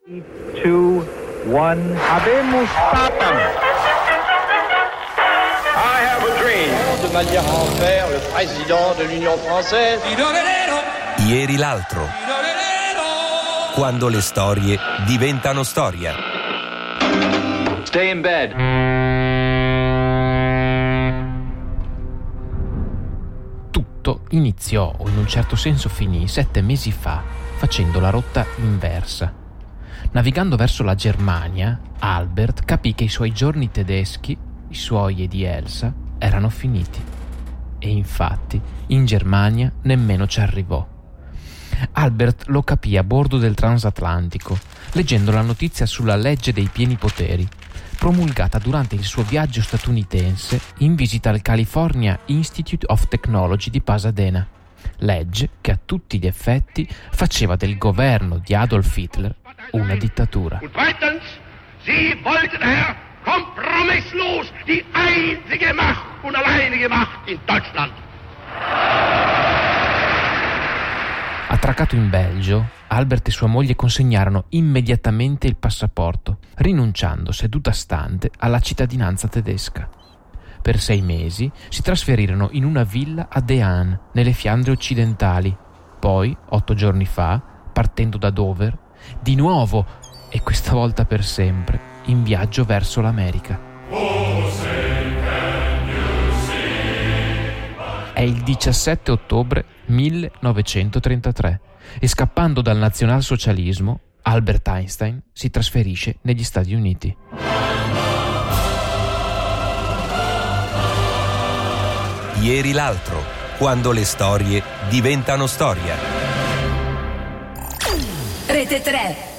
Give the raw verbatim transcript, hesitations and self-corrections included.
two, one. Habemus Papam. I have a dream. De manière à en faire le président de l'Union française. Ieri l'altro. Quando le storie diventano storia. Stay in bed. Tutto iniziò, o in un certo senso finì, sette mesi fa, facendo la rotta inversa. Navigando verso la Germania, Albert capì che i suoi giorni tedeschi, i suoi e di Elsa, erano finiti. E infatti, in Germania nemmeno ci arrivò. Albert lo capì a bordo del transatlantico, leggendo la notizia sulla legge dei pieni poteri, promulgata durante il suo viaggio statunitense in visita al California Institute of Technology di Pasadena. Legge che a tutti gli effetti faceva del governo di Adolf Hitler una dittatura. Und zweitens, Sie wollten, Herr, kompromisslos die einzige Macht und alleinige Macht in Deutschland. Attraccato in Belgio, Albert e sua moglie consegnarono immediatamente il passaporto, rinunciando seduta stante alla cittadinanza tedesca. Per sei mesi si trasferirono in una villa a De Haan, nelle Fiandre occidentali. Poi, otto giorni fa, partendo da Dover, di nuovo, e questa volta per sempre, in viaggio verso l'America. È il diciassette ottobre millenovecentotrentatré e scappando dal nazionalsocialismo, Albert Einstein si trasferisce negli Stati Uniti. Ieri l'altro, quando le storie diventano storia. Rete tre.